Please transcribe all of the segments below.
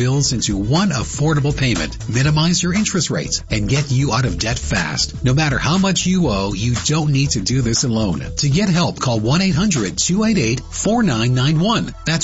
bills into one affordable payment, minimize your interest rates, and get you out of debt fast. No matter how much you owe, you don't need to do this alone. To get help, call 1-800-288-4991. That's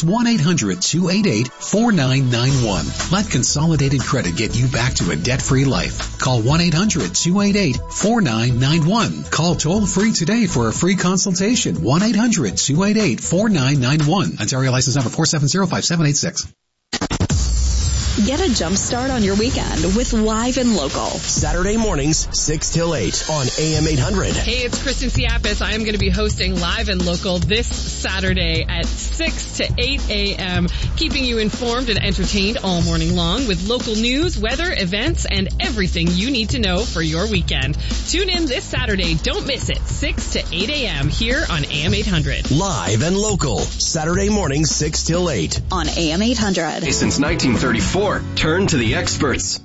1-800-288-4991. Let Consolidated Credit get you back to a debt-free life. Call 1-800-288-4991. Call toll-free today for a free consultation. 1-800-288-4991. Ontario license number 4705786. Get a jump start on your weekend with Live and Local. Saturday mornings, 6 till 8 on AM 800. Hey, it's Kristen Siapis. I am going to be hosting Live and Local this Saturday at 6 to 8 a.m., keeping you informed and entertained all morning long with local news, weather, events, and everything you need to know for your weekend. Tune in this Saturday. Don't miss it. 6 to 8 a.m. here on AM 800. Live and Local. Saturday mornings, 6 till 8 on AM 800. Since 1934. Turn to the experts.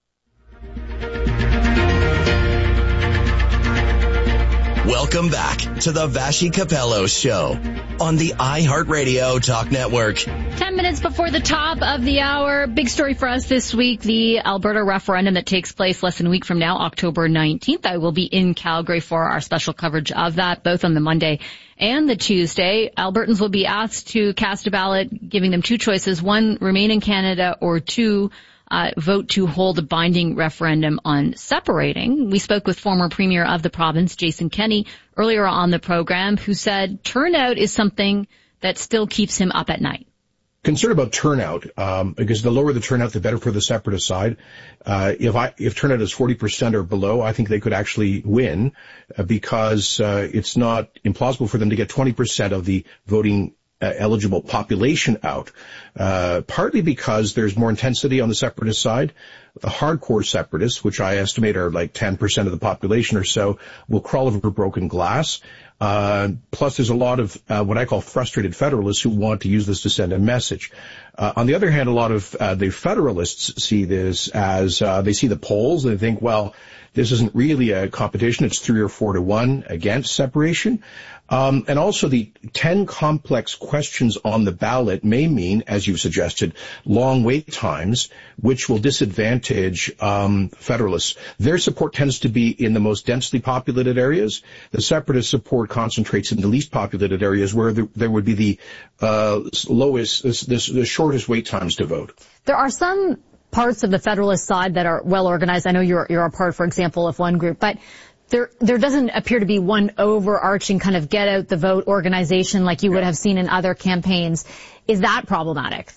Welcome back to the Vashi Capello Show on the iHeartRadio Talk Network. 10 minutes before the top of the hour. Big story for us this week, the Alberta referendum that takes place less than a week from now, October 19th. I will be in Calgary for our special coverage of that, both on the Monday and the Tuesday. Albertans will be asked to cast a ballot, giving them two choices. One, remain in Canada, or two, vote to hold a binding referendum on separating. We spoke with former Premier of the province, Jason Kenney, earlier on the program, who said turnout is something that still keeps him up at night. Concerned about turnout, because the lower the turnout, the better for the separatist side. If turnout is 40% or below, I think they could actually win, because it's not implausible for them to get 20% of the voting eligible population out, partly because there's more intensity on the separatist side. The hardcore separatists, which I estimate are like 10% of the population or so, will crawl over broken glass. Plus there's a lot of what I call frustrated federalists who want to use this to send a message. On the other hand, a lot of the federalists see this as they see the polls and they think, well, this isn't really a competition. It's 3 or 4 to 1 against separation. And also the 10 complex questions on the ballot may mean, as you suggested, long wait times, which will disadvantage federalists. Their support tends to be in the most densely populated areas. The separatist support concentrates in the least populated areas where there would be the the shortest wait times to vote. There are some parts of the Federalist side that are well organized. I know you're a part, for example, of one group, but there doesn't appear to be one overarching kind of get out the vote organization like you would have seen in other campaigns. Is that problematic?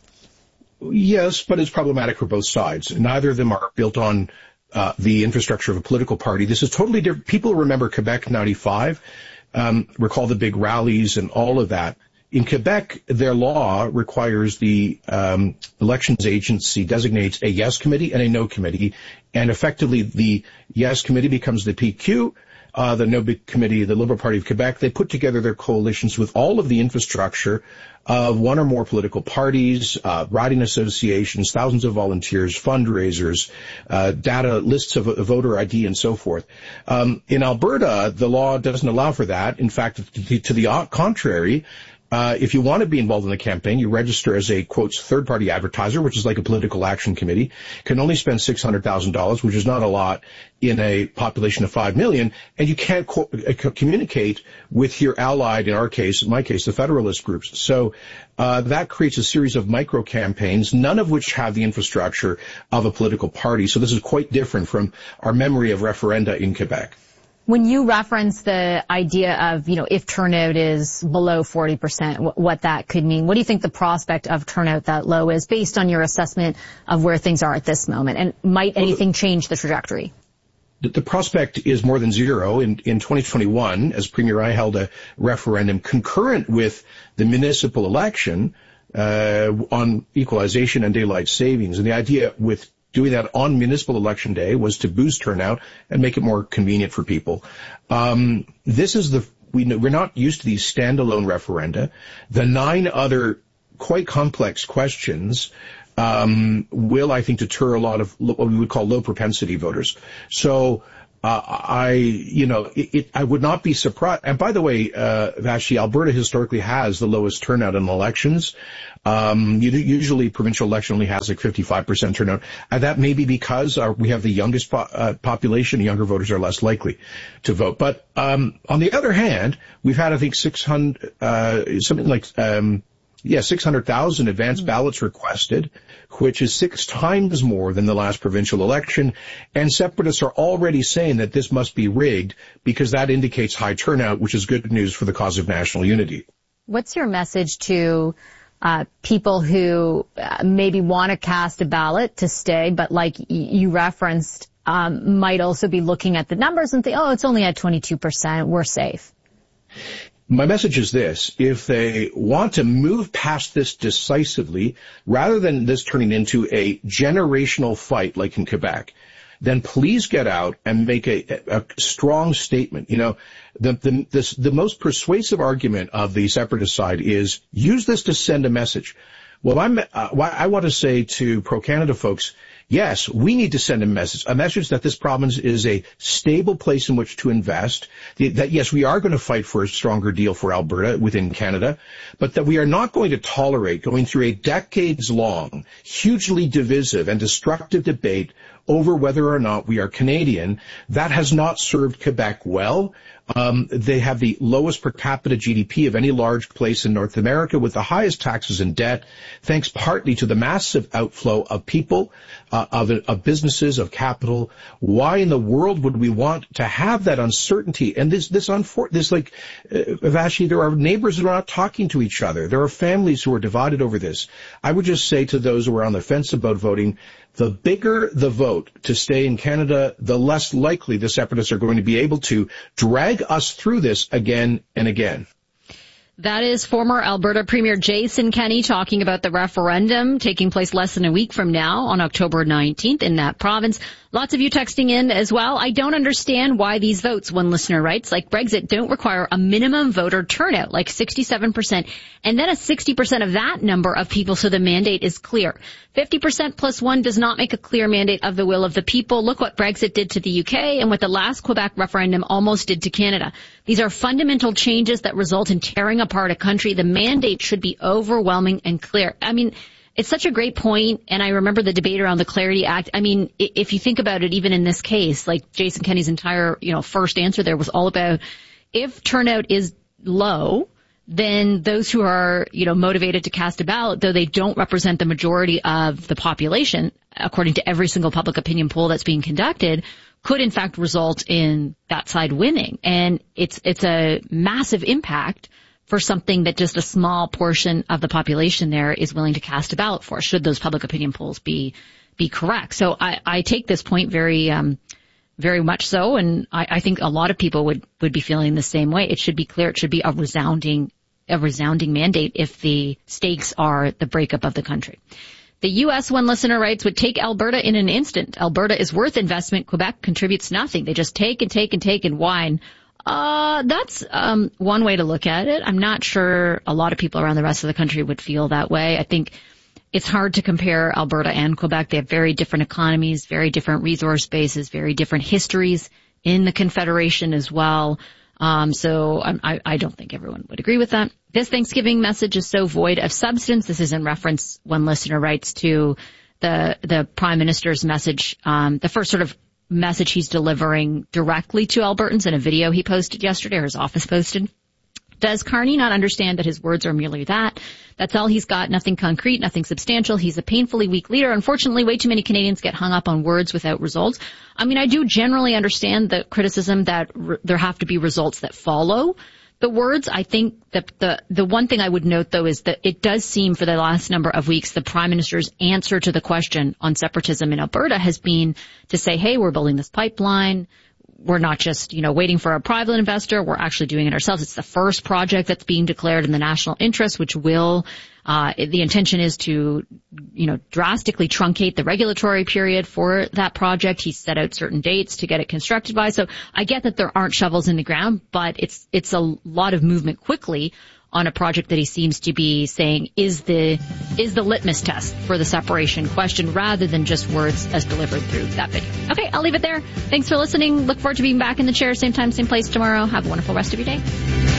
Yes, but it's problematic for both sides. Neither of them are built on the infrastructure of a political party. This is totally different. People remember Quebec 95, recall the big rallies and all of that. In Quebec, their law requires the elections agency designates a yes committee and a no committee, and effectively the yes committee becomes the PQ, the no committee, the Liberal Party of Quebec. They put together their coalitions with all of the infrastructure of one or more political parties, riding associations, thousands of volunteers, fundraisers, data, lists of voter ID, and so forth. In Alberta, the law doesn't allow for that. In fact, to the contrary, if you want to be involved in the campaign, you register as a, quote, third-party advertiser, which is like a political action committee, can only spend $600,000, which is not a lot in a population of 5 million, and you can't communicate with your allied, in my case, the Federalist groups. So that creates a series of micro-campaigns, none of which have the infrastructure of a political party. So this is quite different from our memory of referenda in Quebec. When you reference the idea of, if turnout is below 40%, what that could mean, what do you think the prospect of turnout that low is based on your assessment of where things are at this moment? And might anything change the trajectory? The prospect is more than zero. In 2021, as Premier, I held a referendum concurrent with the municipal election on equalization and daylight savings. And the idea with doing that on municipal election day was to boost turnout and make it more convenient for people. We're not used to these standalone referenda. The 9 other quite complex questions will, I think, deter a lot of what we would call low propensity voters. So I would not be surprised. And by the way, Vashi, Alberta historically has the lowest turnout in elections. Usually provincial election only has like 55% turnout. And that may be because we have the youngest population. Younger voters are less likely to vote. But on the other hand, we've had, I think, 600,000 advance ballots requested, which is 6 times more than the last provincial election. And separatists are already saying that this must be rigged because that indicates high turnout, which is good news for the cause of national unity. What's your message to people who maybe want to cast a ballot to stay, but like you referenced, might also be looking at the numbers and think, oh, it's only at 22%, we're safe? My message is this: if they want to move past this decisively, rather than this turning into a generational fight like in Quebec, then please get out and make a strong statement. The most persuasive argument of the separatist side is use this to send a message. Well, I want to say to pro-Canada folks, yes, we need to send a message that this province is a stable place in which to invest, that yes, we are going to fight for a stronger deal for Alberta within Canada, but that we are not going to tolerate going through a decades-long, hugely divisive and destructive debate over whether or not we are Canadian. That has not served Quebec well. They have the lowest per capita GDP of any large place in North America, with the highest taxes and debt, thanks partly to the massive outflow of people, of businesses, of capital. Why in the world would we want to have that uncertainty? And Vashi, there are neighbors who are not talking to each other. There are families who are divided over this. I would just say to those who are on the fence about voting, the bigger the vote to stay in Canada, the less likely the separatists are going to be able to drag us through this again and again. That is former Alberta Premier Jason Kenney talking about the referendum taking place less than a week from now on October 19th in that province. Lots of you texting in as well. I don't understand why these votes, one listener writes, like Brexit, don't require a minimum voter turnout, like 67%, and then a 60% of that number of people so the mandate is clear. 50% plus 1 does not make a clear mandate of the will of the people. Look what Brexit did to the UK and what the last Quebec referendum almost did to Canada. These are fundamental changes that result in tearing apart a country. The mandate should be overwhelming and clear. I mean, it's such a great point, and I remember the debate around the Clarity Act. I mean, if you think about it, even in this case, like Jason Kenney's entire, first answer there was all about if turnout is low, then those who are, motivated to cast a ballot, though they don't represent the majority of the population, according to every single public opinion poll that's being conducted, could in fact result in that side winning. And it's a massive impact for something that just a small portion of the population there is willing to cast a ballot for, should those public opinion polls be correct. So I take this point very much so, and I think a lot of people would be feeling the same way. It should be clear. It should be a resounding mandate if the stakes are the breakup of the country. The U.S., one listener writes, would take Alberta in an instant. Alberta is worth investment. Quebec contributes nothing. They just take and take and take and whine. That's one way to look at it. I'm not sure a lot of people around the rest of the country would feel that way. I think it's hard to compare Alberta and Quebec. They have very different economies, very different resource bases, very different histories in the Confederation as well. So I don't think everyone would agree with that. This Thanksgiving message is so void of substance. This is in reference, one listener writes, to the Prime Minister's message, the first sort of message he's delivering directly to Albertans in a video he posted yesterday, or his office posted. Does Carney not understand that his words are merely that? That's all he's got, nothing concrete, nothing substantial. He's a painfully weak leader. Unfortunately, way too many Canadians get hung up on words without results. I mean, I do generally understand the criticism that there have to be results that follow the words. I think that the one thing I would note, though, is that it does seem for the last number of weeks the Prime Minister's answer to the question on separatism in Alberta has been to say, hey, we're building this pipeline. We're not just, waiting for a private investor. We're actually doing it ourselves. It's the first project that's being declared in the national interest, which will, the intention is to, drastically truncate the regulatory period for that project. He's set out certain dates to get it constructed by. So I get that there aren't shovels in the ground, but it's a lot of movement quickly on a project that he seems to be saying is the litmus test for the separation question, rather than just words as delivered through that video. Okay, I'll leave it there. Thanks for listening. Look forward to being back in the chair, same time, same place tomorrow. Have a wonderful rest of your day.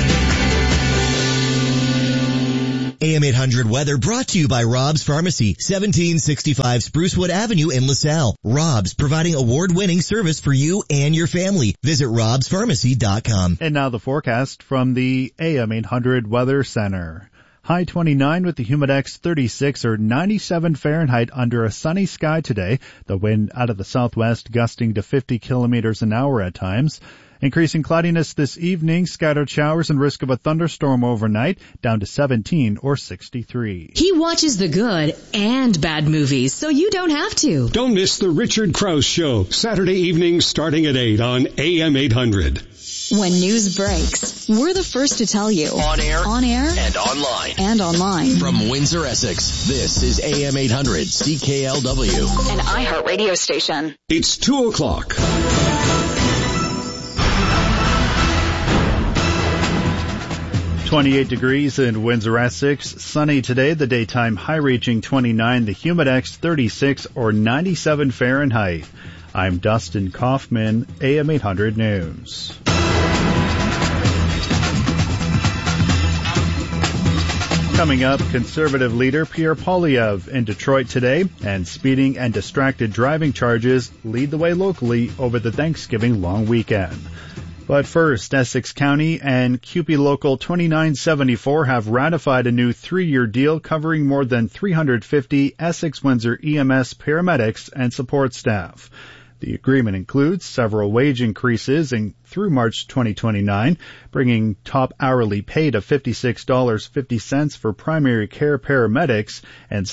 AM 800 weather brought to you by Rob's Pharmacy, 1765 Sprucewood Avenue in LaSalle. Rob's, providing award-winning service for you and your family. Visit robspharmacy.com. And now the forecast from the AM 800 Weather Center. High 29 with the Humidex 36 or 97 Fahrenheit under a sunny sky today. The wind out of the southwest gusting to 50 kilometers an hour at times. Increasing cloudiness this evening, scattered showers and risk of a thunderstorm overnight, down to 17 or 63. He watches the good and bad movies, so you don't have to. Don't miss the Richard Krause Show, Saturday evenings starting at 8 on AM 800. When news breaks, we're the first to tell you. On air, and online. From Windsor, Essex, this is AM 800 CKLW. An iHeart radio station. It's 2 o'clock. .28 degrees in Windsor, Essex. Sunny today, the daytime high reaching 29, the Humidex 36 or 97 Fahrenheit. I'm Dustin Kaufman, AM 800 News. Coming up, Conservative leader Pierre Poilievre in Detroit today, and speeding and distracted driving charges lead the way locally over the Thanksgiving long weekend. But first, Essex County and CUPE Local 2974 have ratified a new 3-year deal covering more than 350 Essex-Windsor EMS paramedics and support staff. The agreement includes several wage increases through March 2029, bringing top hourly pay to $56.50 for primary care paramedics and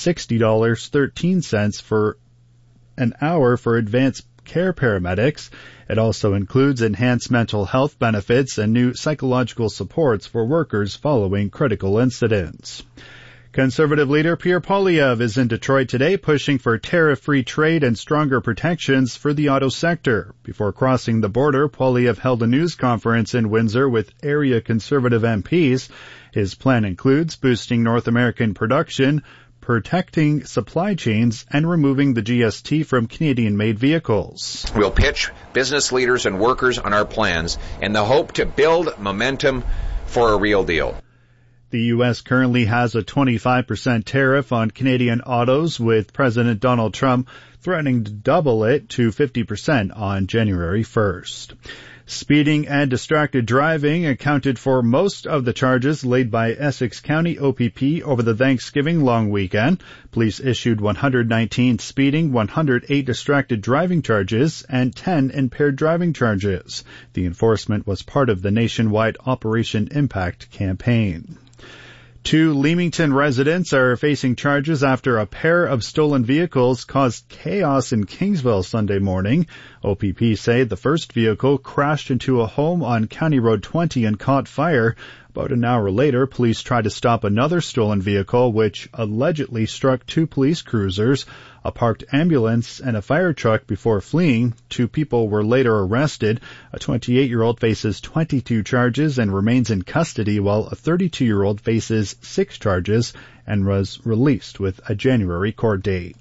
$60.13 for an hour for advanced care paramedics. It also includes enhanced mental health benefits and new psychological supports for workers following critical incidents. Conservative leader Pierre Poilievre is in Detroit today pushing for tariff-free trade and stronger protections for the auto sector. Before crossing the border, Poilievre held a news conference in Windsor with area Conservative MPs. His plan includes boosting North American production, protecting supply chains, and removing the GST from Canadian-made vehicles. We'll pitch business leaders and workers on our plans in the hope to build momentum for a real deal. The U.S. currently has a 25% tariff on Canadian autos, with President Donald Trump threatening to double it to 50% on January 1st. Speeding and distracted driving accounted for most of the charges laid by Essex County OPP over the Thanksgiving long weekend. Police issued 119 speeding, 108 distracted driving charges, and 10 impaired driving charges. The enforcement was part of the nationwide Operation Impact campaign. 2 Leamington residents are facing charges after a pair of stolen vehicles caused chaos in Kingsville Sunday morning. OPP say the first vehicle crashed into a home on County Road 20 and caught fire. About an hour later, police tried to stop another stolen vehicle, which allegedly struck 2 police cruisers, a parked ambulance, and a fire truck before fleeing. 2 people were later arrested. A 28-year-old faces 22 charges and remains in custody, while a 32-year-old faces 6 charges and was released with a January court date.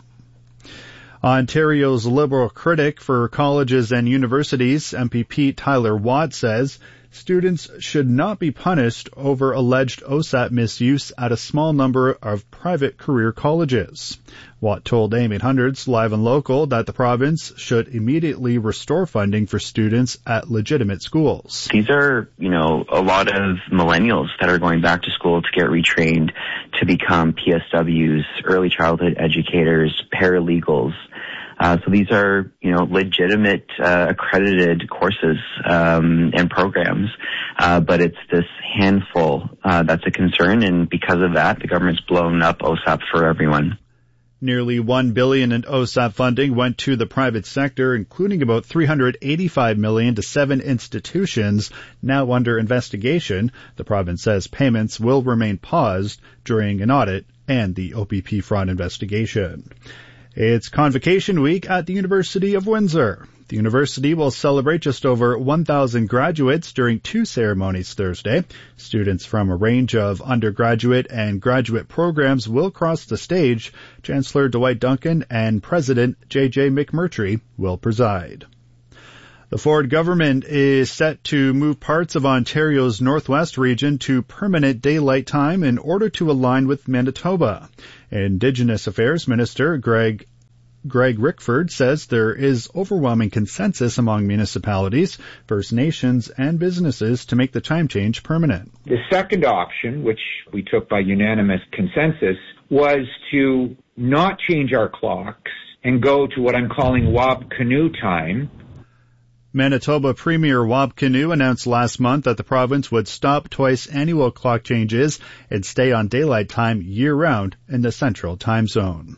Ontario's Liberal critic for colleges and universities, MPP Tyler Watt, says students should not be punished over alleged OSAP misuse at a small number of private career colleges. Watt told AM 800's Live and Local that the province should immediately restore funding for students at legitimate schools. These are, a lot of millennials that are going back to school to get retrained to become PSWs, early childhood educators, paralegals. So these are, legitimate, accredited courses, and programs. But it's this handful, that's a concern. And because of that, the government's blown up OSAP for everyone. Nearly $1 billion in OSAP funding went to the private sector, including about $385 million to 7 institutions now under investigation. The province says payments will remain paused during an audit and the OPP fraud investigation. It's Convocation Week at the University of Windsor. The university will celebrate just over 1,000 graduates during 2 ceremonies Thursday. Students from a range of undergraduate and graduate programs will cross the stage. Chancellor Dwight Duncan and President J.J. McMurtry will preside. The Ford government is set to move parts of Ontario's northwest region to permanent daylight time in order to align with Manitoba. Indigenous Affairs Minister Greg Rickford says there is overwhelming consensus among municipalities, First Nations, and businesses to make the time change permanent. The second option, which we took by unanimous consensus, was to not change our clocks and go to what I'm calling Wab Canoe time. Manitoba Premier Wab Canoe announced last month that the province would stop twice-annual clock changes and stay on daylight time year-round in the Central Time Zone.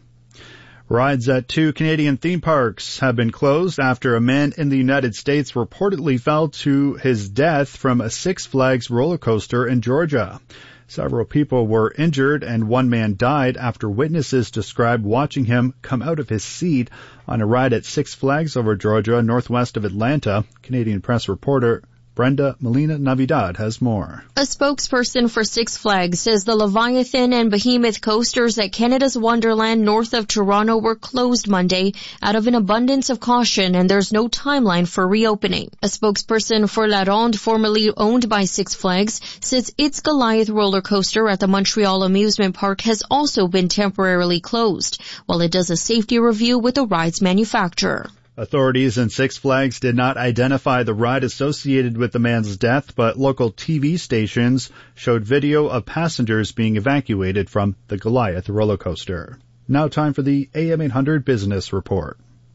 Rides at 2 Canadian theme parks have been closed after a man in the United States reportedly fell to his death from a Six Flags roller coaster in Georgia. Several people were injured and one man died after witnesses described watching him come out of his seat on a ride at Six Flags over Georgia, northwest of Atlanta. Canadian Press reporter Brenda Molina Navidad has more. A spokesperson for Six Flags says the Leviathan and Behemoth coasters at Canada's Wonderland north of Toronto were closed Monday out of an abundance of caution, and there's no timeline for reopening. A spokesperson for La Ronde, formerly owned by Six Flags, says its Goliath roller coaster at the Montreal Amusement Park has also been temporarily closed, while it does a safety review with the ride's manufacturer. Authorities in Six Flags did not identify the ride associated with the man's death, but local TV stations showed video of passengers being evacuated from the Goliath roller coaster. Now time for the AM 800 Business Report.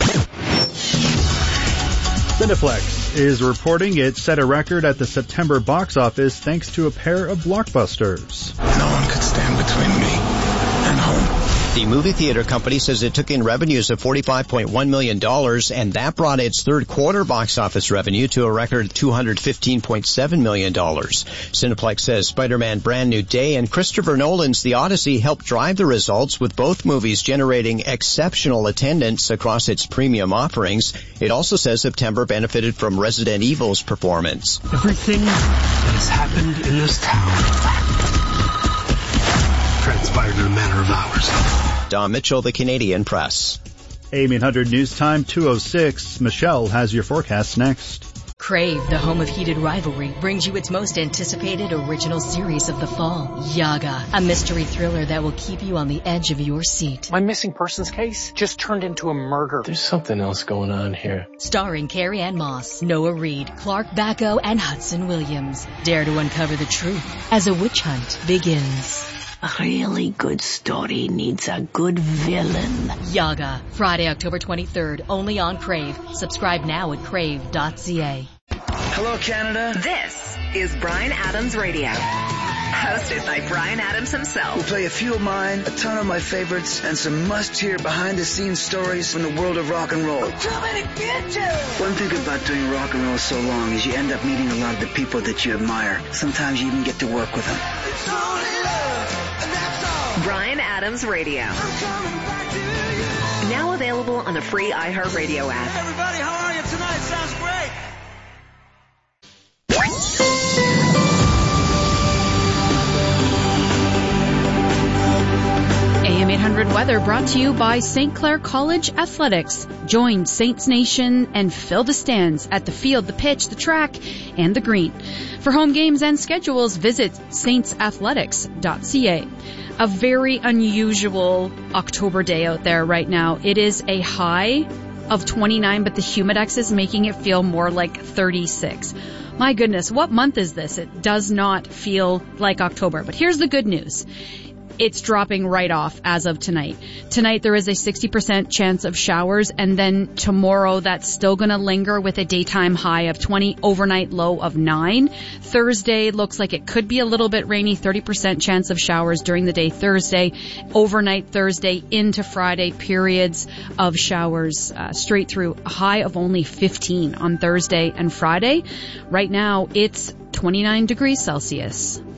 Cineplex is reporting it set a record at the September box office thanks to a pair of blockbusters. No one could stand between me and home. The movie theater company says it took in revenues of $45.1 million, and that brought its third quarter box office revenue to a record $215.7 million. Cineplex says Spider-Man Brand New Day and Christopher Nolan's The Odyssey helped drive the results, with both movies generating exceptional attendance across its premium offerings. It also says September benefited from Resident Evil's performance. Everything that has happened in this town transpired in a matter of hours. Don Mitchell, The Canadian Press. AM 800 News Time 2:06. Michelle has your forecast next. Crave, the home of heated rivalry, brings you its most anticipated original series of the fall, Yaga, a mystery thriller that will keep you on the edge of your seat. My missing persons case just turned into a murder. There's something else going on here. Starring Carrie Ann Moss, Noah Reid, Clark Bacco, and Hudson Williams. Dare to uncover the truth as a witch hunt begins. A really good story needs a good villain. Yaga, Friday, October 23rd, only on Crave. Subscribe now at crave.ca. Hello, Canada. This is Bryan Adams Radio. Hosted by Bryan Adams himself. We'll play a few of mine, a ton of my favorites, and some must-hear behind-the-scenes stories from the world of rock and roll. I'm coming to get you! One thing about doing rock and roll so long is you end up meeting a lot of the people that you admire. Sometimes you even get to work with them. It's only love, and that's all. Bryan Adams Radio. I'm coming back to you. Now available on the free iHeartRadio app. Hey everybody, how are you tonight? Sounds great. AM 800 weather brought to you by St. Clair College Athletics. Join Saints Nation and fill the stands at the field, the pitch, the track, and the green. For home games and schedules, visit saintsathletics.ca. A very unusual October day out there right now. It is a high of 29, but the humidex is making it feel more like 36. My goodness, what month is this? It does not feel like October. But here's the good news. It's dropping right off as of tonight. Tonight there is a 60% chance of showers, and then tomorrow that's still going to linger with a daytime high of 20, overnight low of 9. Thursday looks like it could be a little bit rainy, 30% chance of showers during the day Thursday. Overnight Thursday into Friday, periods of showers straight through, a high of only 15 on Thursday and Friday. Right now it's 29 degrees Celsius.